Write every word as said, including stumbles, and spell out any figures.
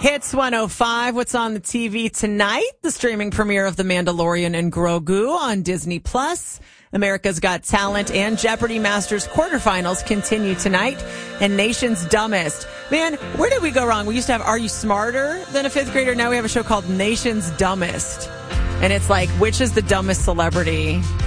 Hits one oh five. What's on the T V tonight? The streaming premiere of The Mandalorian and Grogu on Disney Plus. America's Got Talent and Jeopardy Masters quarterfinals continue tonight. And Nation's Dumbest. Man, where did we go wrong? We used to have Are You Smarter Than a Fifth Grader? Now we have a show called Nation's Dumbest. And it's like, which is the dumbest celebrity